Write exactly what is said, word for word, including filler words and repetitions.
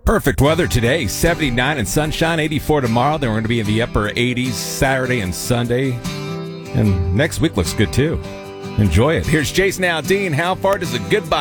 Perfect weather today, seventy-nine and sunshine, eighty-four tomorrow. Then we're going to be in the upper eighties Saturday and Sunday. And next week looks good, too. Enjoy it. Here's Jason Aldean. How far does a goodbye